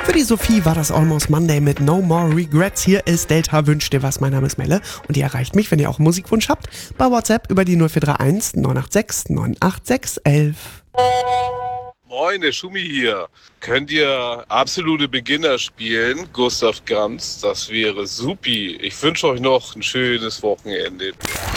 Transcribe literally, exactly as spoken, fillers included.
Für die Sophie war das Almost Monday mit No More Regrets. Hier ist Delta Wünsch dir was. Mein Name ist Melle und ihr erreicht mich, wenn ihr auch einen Musikwunsch habt, bei WhatsApp über die null vier drei eins neun acht sechs neun acht sechs eins eins. Moin, der Schumi hier. Könnt ihr absolute Beginner spielen? Gustav Ganz, das wäre supi. Ich wünsche euch noch ein schönes Wochenende.